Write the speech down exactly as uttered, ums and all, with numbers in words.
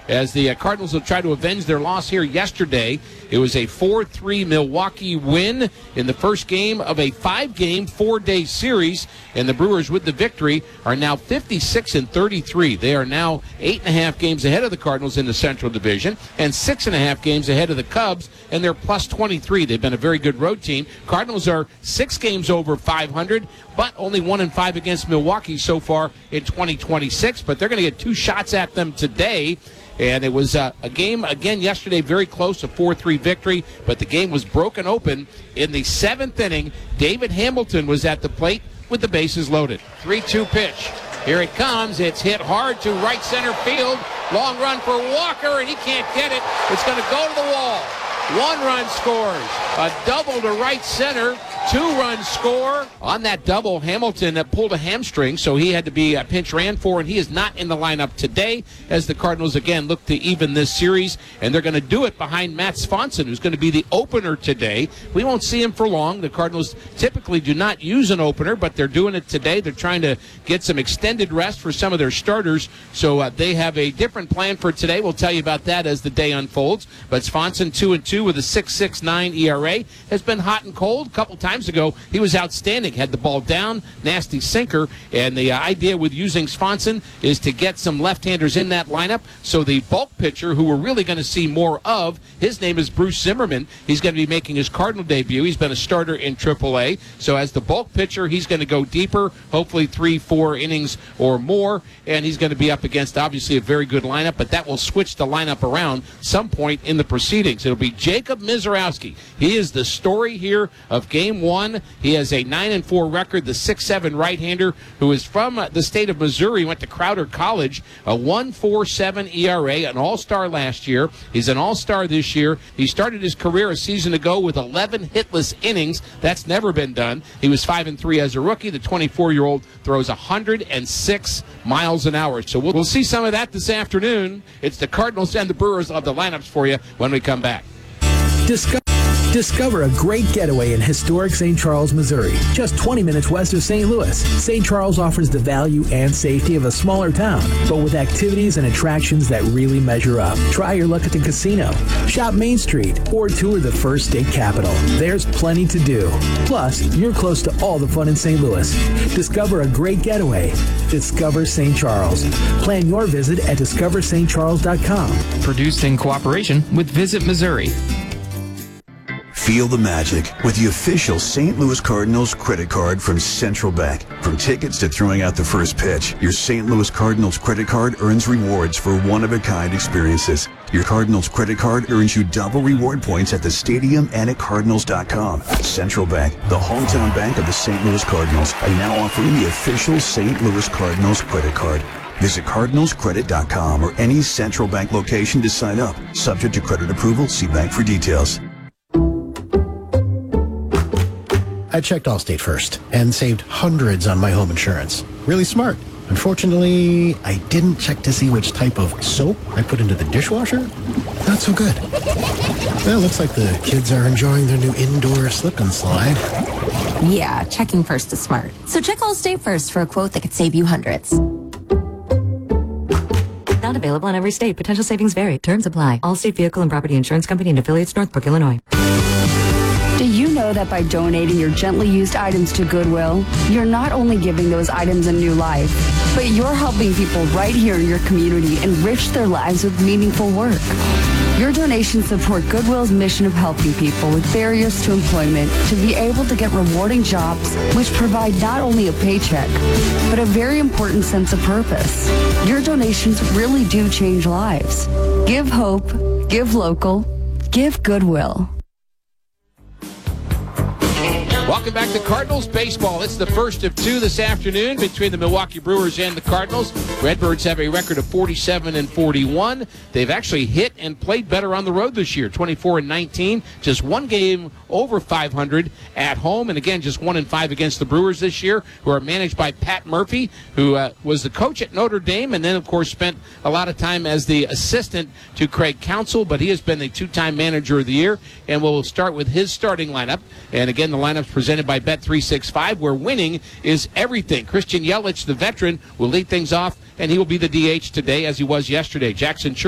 as the uh, Cardinals will try to avenge their loss here yesterday. It was a four three Milwaukee win in the first game of a five-game, four-day series, and the Brewers, with the victory, are now fifty-six and thirty-three. They are now eight and a half games ahead of the Cardinals in the Central Division and six and a half games ahead of the Cubs, and they're plus twenty-three. They've been a very good road team. Cardinals are six games over five hundred, but only one and five against Milwaukee so far in twenty twenty-six. But they're going to get two shots at them today. And it was uh, a game, again, yesterday, very close, a four three victory. But the game was broken open in the seventh inning. David Hamilton was at the plate with the bases loaded. three two pitch. Here it comes. It's hit hard to right center field. Long run for Walker, and he can't get it. It's going to go to the wall. One run scores. A double to right center. Two-run score. On that double, Hamilton uh, pulled a hamstring, so he had to be uh, pinch ran for, and he is not in the lineup today as the Cardinals, again, look to even this series, and they're going to do it behind Matt Swanson, who's going to be the opener today. We won't see him for long. The Cardinals typically do not use an opener, but they're doing it today. They're trying to get some extended rest for some of their starters, so uh, they have a different plan for today. We'll tell you about that as the day unfolds. But Swanson, two and two with a six point six nine E R A, has been hot and cold. A couple times ago, he was outstanding. Had the ball down, nasty sinker, and the uh, idea with using Swanson is to get some left-handers in that lineup. So the bulk pitcher, who we're really going to see more of, his name is Bruce Zimmerman. He's going to be making his Cardinal debut. He's been a starter in triple A. So as the bulk pitcher, he's going to go deeper, hopefully three, four innings or more, and he's going to be up against, obviously, a very good lineup, but that will switch the lineup around some point in the proceedings. It'll be Jacob Mizorowski. He is the story here of game one. He has a nine and four record, the six seven right-hander who is from uh, the state of Missouri, went to Crowder College, a one point four seven E R A, an all-star last year. He's an all-star this year. He started his career a season ago with eleven hitless innings. That's never been done. He was five and three as a rookie. The twenty-four-year-old throws one hundred six miles an hour. So we'll, we'll see some of that this afternoon. It's the Cardinals and the Brewers of the lineups for you when we come back. Discover, discover a great getaway in historic Saint Charles, Missouri, just twenty minutes west of Saint Louis. Saint Charles offers the value and safety of a smaller town, but with activities and attractions that really measure up. Try your luck at the casino, shop Main Street, or tour the First State Capitol. There's plenty to do. Plus, you're close to all the fun in Saint Louis. Discover a great getaway. Discover Saint Charles. Plan your visit at discover st charles dot com. Produced in cooperation with Visit Missouri. Feel the magic with the official Saint Louis Cardinals credit card from Central Bank. From tickets to throwing out the first pitch, your Saint Louis Cardinals credit card earns rewards for one-of-a-kind experiences. Your Cardinals credit card earns you double reward points at the stadium and at cardinals dot com. Central Bank, the hometown bank of the Saint Louis Cardinals, are now offering the official Saint Louis Cardinals credit card. Visit cardinals credit dot com or any Central Bank location to sign up. Subject to credit approval, see bank for details. I checked Allstate first and saved hundreds on my home insurance. Really smart. Unfortunately, I didn't check to see which type of soap I put into the dishwasher. Not so good. Well, looks like the kids are enjoying their new indoor slip and slide. Yeah, checking first is smart. So check Allstate first for a quote that could save you hundreds. Not available in every state. Potential savings vary. Terms apply. Allstate Vehicle and Property Insurance Company and affiliates, Northbrook, Illinois. Do you know that by donating your gently used items to Goodwill, you're not only giving those items a new life, but you're helping people right here in your community enrich their lives with meaningful work? Your donations support Goodwill's mission of helping people with barriers to employment to be able to get rewarding jobs which provide not only a paycheck, but a very important sense of purpose. Your donations really do change lives. Give hope, give local, give Goodwill. Welcome back to Cardinals baseball. It's the first of two this afternoon between the Milwaukee Brewers and the Cardinals. Redbirds have a record of forty-seven and forty-one. They've actually hit and played better on the road this year, twenty-four and nineteen. Just one game over five hundred at home, and again, just one and five against the Brewers this year, who are managed by Pat Murphy, who uh, was the coach at Notre Dame, and then, of course, spent a lot of time as the assistant to Craig Counsell, but he has been the two-time manager of the year, and we'll start with his starting lineup. And again, the lineup's presented by Bet three sixty-five, where winning is everything. Christian Yelich, the veteran, will lead things off, and he will be the D H today as he was yesterday. Jackson Church